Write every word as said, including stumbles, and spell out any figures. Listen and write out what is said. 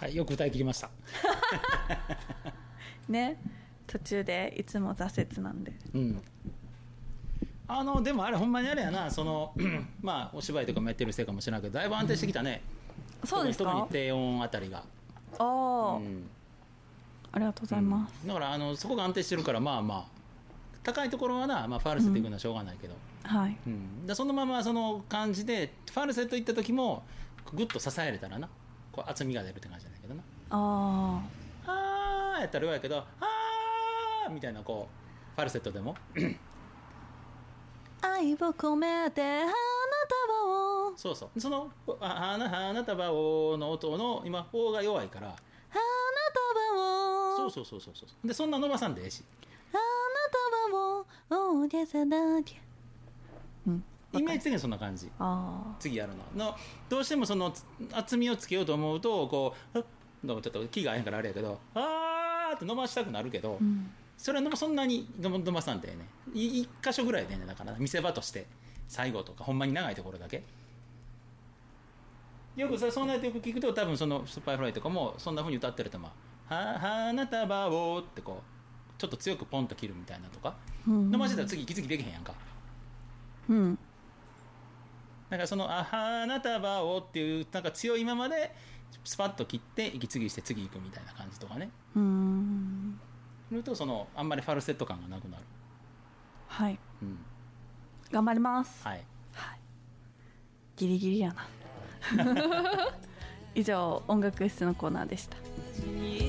はい、よく歌い切りましたね、途中でいつも挫折なんで、 うん、あのでもあれほんまにあれやな、そのまあお芝居とかもやってるせいかもしれないけどだいぶ安定してきたね、 うん、そうですか。 特に低音あたりが、 ああ、 うん、 ありがとうございます、 うん、だからあのそこが安定してるからまあまあ高いところはな、まあ、ファルセット行くのはしょうがないけど、 うん、はい、 うん、だそのままその感じでファルセット行った時もグッと支えれたらな、こう厚みが出るって感じなんだけどな。 ああーやったら弱いけど、あーみたいなこうファルセットでも愛を込めて花束を、 そうそう、その花花束をの音の今方が弱いから花束を、 そうそうそうそうそうでそんな伸ばさんでええし、 花束を大げさだけ、うん、 イメージ的にそんな感じ。 あ次やるののどうしてもその厚みをつけようと思うとこうちょっと気が合えへんからあれやけど、あーって伸ばしたくなるけど、うん、それはそんなに伸ばさんでね、一箇所ぐらいでね、だから見せ場として最後とかほんまに長いところだけよくさ、そうなってよく聞くと多分そのスーパーフライとかもそんな風に歌ってると、まあは花束をってこうちょっと強くポンと切るみたいなとか、うん、伸ばしてたら次息継ぎできへんやんか、うん、だからそのあ花束をっていうなんか強いままでスパッと切って息継ぎして次行くみたいな感じとかね、うーんするとそのあんまりファルセット感がなくなる。 はい、うん、頑張ります。 はい、 はい、ギリギリやな以上音楽室のコーナーでした。